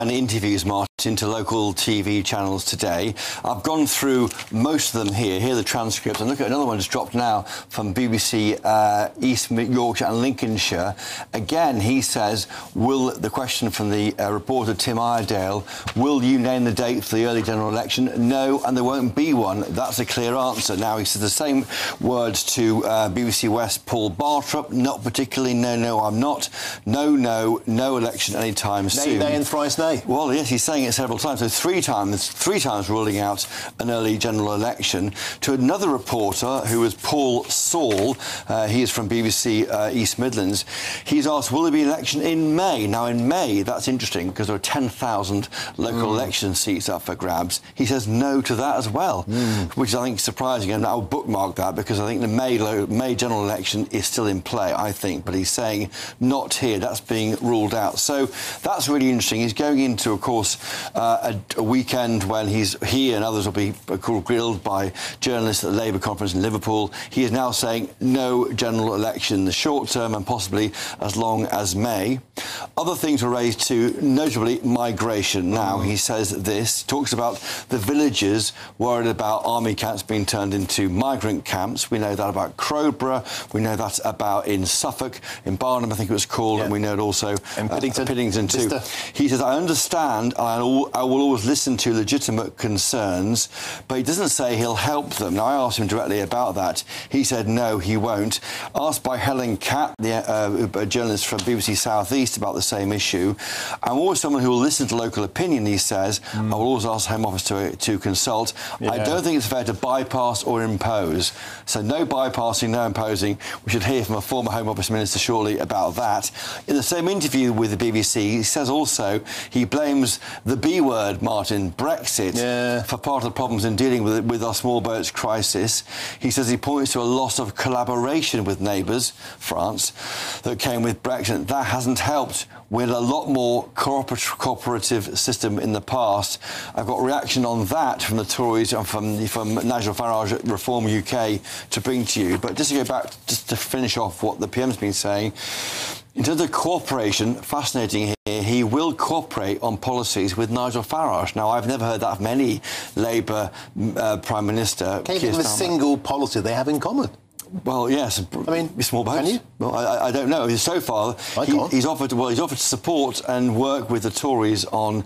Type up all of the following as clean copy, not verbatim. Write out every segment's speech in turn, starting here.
interviews, Martin, to local TV channels today. I've gone through most of them here. Here are the transcripts. And look at another one that's dropped now from BBC East Yorkshire and Lincolnshire. Again, he says, the question from the reporter Tim Iredale, will you name the date for the early general election? No, and there won't be one. That's a clear answer. Now, he says the same words to BBC West Paul Bartrup. Not particularly, no, I'm not. No election anytime soon. Nay and thrice nay. Well, yes, he's saying it several times. So three times ruling out an early general election. To another reporter, who was Paul Saul, he is from BBC East Midlands, he's asked, will there be an election in May? Now, in May, that's interesting, because there are 10,000 local election seats up for grabs. He says no to that as well, which is, I think, surprising. And I'll bookmark that, because I think the May general election is still in play, I think. But he's saying not here. That's being ruled out. So that's really interesting. He's going into, of course, a weekend when he and others will be grilled by journalists at the Labour conference in Liverpool. He is now saying no general election in the short term and possibly as long as May. Other things were raised too, notably migration. Now, he says this, talks about the villagers worried about army camps being turned into migrant camps. We know that about Crowborough. We know that about in Suffolk, in Barnham, I think it was called, and we know it also in Piddington too. He says, I understand, I will always listen to legitimate concerns, but he doesn't say he'll help them. Now, I asked him directly about that. He said no, he won't. Asked by Helen Catt, the journalist from BBC South East, about the same issue. I'm always someone who will listen to local opinion, he says. I will always ask Home Office to consult. I don't think it's fair to bypass or impose. So no bypassing, no imposing. We should hear from a former Home Office Minister shortly about that. In the same interview with the BBC, he says also he blames the B word, Martin, Brexit, for part of the problems in dealing with our small boats crisis. He says he points to a loss of collaboration with neighbours, France, that came with Brexit. That hasn't helped. We had a lot more cooperative system in the past. I've got reaction on that from the Tories and from Nigel Farage at Reform UK to bring to you. But just to go back, just to finish off what the PM's been saying, in terms of cooperation, fascinating here, he will cooperate on policies with Nigel Farage. Now, I've never heard that from any Labour Prime Minister. Can you think of a single policy they have in common? Well, yes. I mean, small boats. Can you? Well, I don't know. So far, he's offered to support and work with the Tories on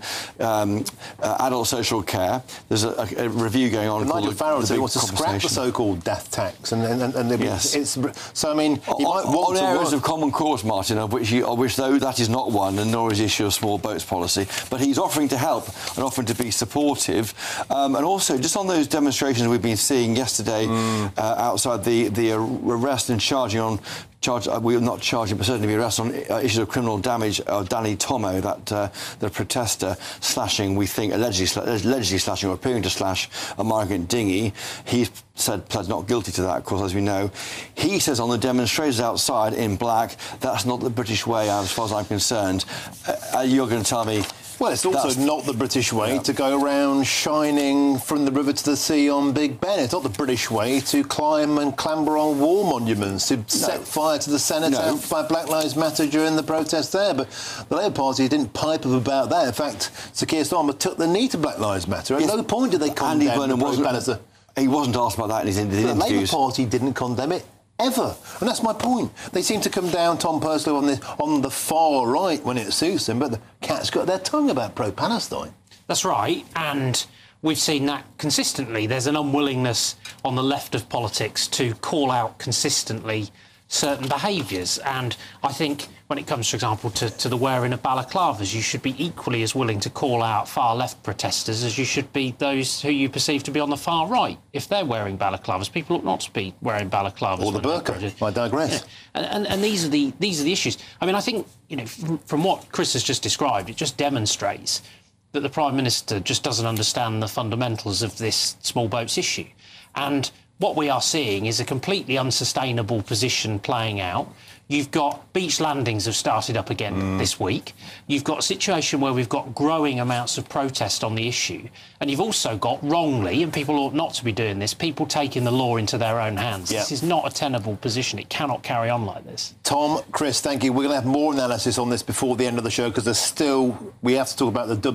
adult social care. There's a review going on. Nigel Farage wants to scrap the so-called death tax, and it's so. I mean, on areas of common cause, Martin, of which though that is not one, and nor is the issue of small boats policy. But he's offering to help and offering to be supportive, and also just on those demonstrations we've been seeing yesterday outside the arrest and charging on we're not charging, but certainly be arrested on issues of criminal damage of Danny Tomo, the protester slashing, we think, allegedly slashing or appearing to slash a migrant dinghy. He's pled not guilty to that, of course, as we know. He says on the demonstrators outside in black, that's not the British way, as far as I'm concerned. You're going to tell me... Well, it's also not the British way to go around shining from the river to the sea on Big Ben. It's not the British way to climb and clamber on war monuments, to set fire to the Senate by Black Lives Matter during the protest there. But the Labour Party didn't pipe up about that. In fact, Sir Keir Starmer took the knee to Black Lives Matter. At no point did they condemn the pro-Palestine. He wasn't asked about that in his interviews. The Labour Party didn't condemn it. Ever. And that's my point. They seem to come down, Tom Pursley, on the far right when it suits them, but the cat's got their tongue about pro-Palestine. That's right, and we've seen that consistently. There's an unwillingness on the left of politics to call out consistently certain behaviours, and I think when it comes, for example, to the wearing of balaclavas, you should be equally as willing to call out far-left protesters as you should be those who you perceive to be on the far right. If they're wearing balaclavas, people ought not to be wearing balaclavas. Or the burqa. I digress. Yeah. And these are the issues. I mean, I think, you know, from what Chris has just described, it just demonstrates that the Prime Minister just doesn't understand the fundamentals of this small boats issue. And what we are seeing is a completely unsustainable position playing out. You've got beach landings have started up again this week. You've got a situation where we've got growing amounts of protest on the issue. And you've also got, wrongly, and people ought not to be doing this, people taking the law into their own hands. This is not a tenable position. It cannot carry on like this. Tom, Chris, thank you. We're going to have more analysis on this before the end of the show because we have to talk about the